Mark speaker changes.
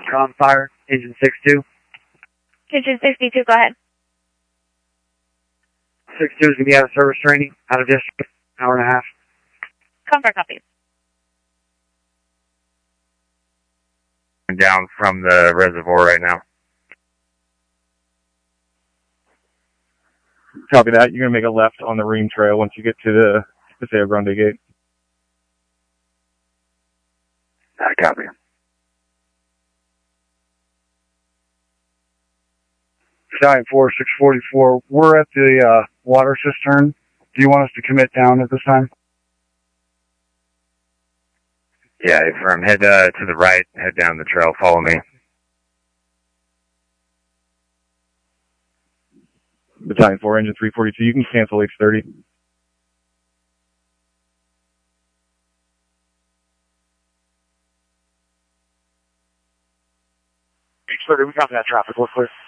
Speaker 1: on fire, engine 62.
Speaker 2: Engine 62, go ahead.
Speaker 1: 62 is going to be out of service training, out of district, hour and a half.
Speaker 2: Comfort copy.
Speaker 3: Down from the reservoir right now.
Speaker 4: Copy that. You're going to make a left on the Ream Trail once you get to the Paseo Grande gate.
Speaker 3: Copy.
Speaker 1: Stallion 4644, we're at the water cistern. Do you want us to commit down at this time?
Speaker 3: Yeah, from head to the right, head down the trail, follow me.
Speaker 4: Battalion 4, engine 342, you can cancel H30.
Speaker 1: H30, we got that traffic, we're clear.